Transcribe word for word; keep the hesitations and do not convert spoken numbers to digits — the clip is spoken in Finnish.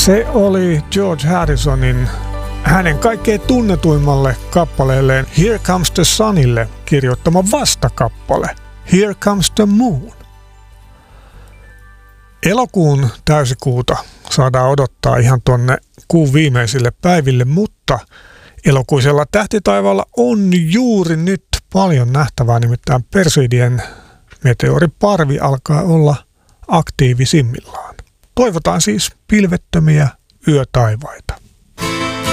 Se oli George Harrisonin hänen kaikkein tunnetuimmalle kappaleelleen Here Comes the Sunille kirjoittama vastakappale Here Comes the Moon. Elokuun täysikuuta saadaan odottaa ihan tuonne kuun viimeisille päiville, mutta elokuisella tähtitaivaalla on juuri nyt paljon nähtävää, nimittäin Perseidien meteoriparvi alkaa olla aktiivisimmillaan. Toivotaan siis pilvettömiä yötaivaita.